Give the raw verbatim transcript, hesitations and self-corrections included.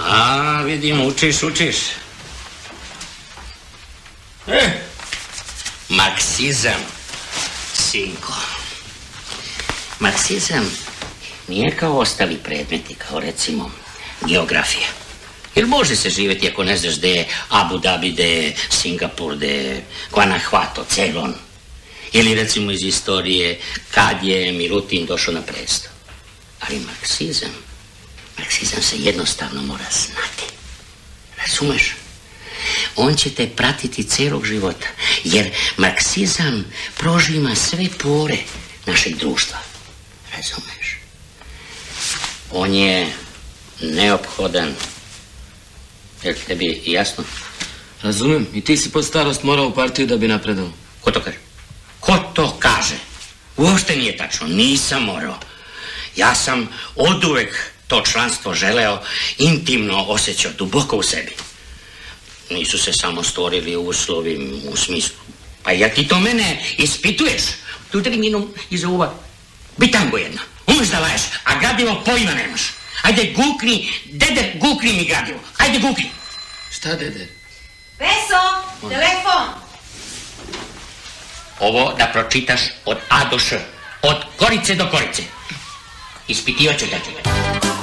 A, vidim, učiš, učiš. E, marksizam, sinko. Marksizam nije kao ostali predmeti, kao recimo geografija. Jer može se živjeti ako ne znaš gde je Abu Dhabi, gde je Singapur, gde je Guanajuato, Ceylon. Ili recimo iz istorije kad je Milutin došao na presto. Ali marksizam, marksizam se jednostavno mora znati. Razumeš? On će te pratiti celog života. Jer marksizam prožima sve pore našeg društva. Razumeš? On je neophodan. Je tebi jasno? Razumem. I ti si pod starost morao u partiju da bi napredao. Ko to kaže? Ko to kaže? Uopšte nije tačno. Nisam morao. Ja sam oduvek to članstvo želeo, intimno osjećao, duboko u sebi. Nisu se samo stvorili uslovi u smislu. Pa ja ti to mene ispituješ. Tu terminu iza uva. Bitango jedna. Umeš da laješ, a gradivo pojma nemaš. Ajde gukni, dede, gukni mi gradivo. Ajde gukni. Šta, dede? Peso, telefon. Ovo da pročitaš od A do Š. Od korice do korice. Ispitivat ću da ću.